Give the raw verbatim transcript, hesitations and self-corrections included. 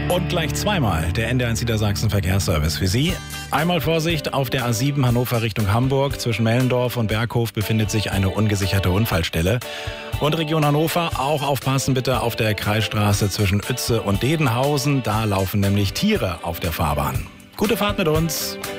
Und gleich zweimal der N D eins Niedersachsen Verkehrsservice für Sie. Einmal Vorsicht, auf der A sieben Hannover Richtung Hamburg. Zwischen Mellendorf und Berghof befindet sich eine ungesicherte Unfallstelle. Und Region Hannover, auch aufpassen bitte auf der Kreisstraße zwischen Uetze und Dedenhausen. Da laufen nämlich Tiere auf der Fahrbahn. Gute Fahrt mit uns.